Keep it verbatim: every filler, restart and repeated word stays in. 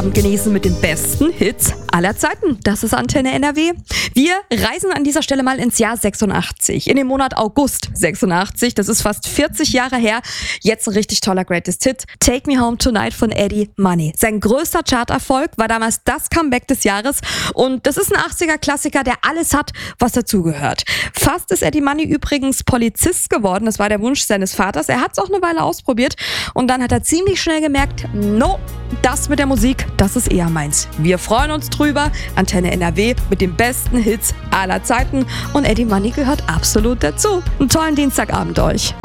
Genießen mit den besten Hits aller Zeiten. Das ist Antenne N R W. Wir reisen an dieser Stelle mal ins Jahr sechsundachtzig, in den Monat August sechsundachtzig. Das ist fast vierzig Jahre her. Jetzt ein richtig toller Greatest Hit. Take Me Home Tonight von Eddie Money. Sein größter Charterfolg war damals das Comeback des Jahres und das ist ein achtziger-Klassiker, der alles hat, was dazugehört. Fast ist Eddie Money übrigens Polizist geworden. Das war der Wunsch seines Vaters. Er hat es auch eine Weile ausprobiert und dann hat er ziemlich schnell gemerkt, no, das mit der Musik, das ist eher meins. Wir freuen uns drüber. Antenne N R W mit den besten Hits aller Zeiten und Eddie Money gehört absolut dazu. Einen tollen Dienstagabend euch.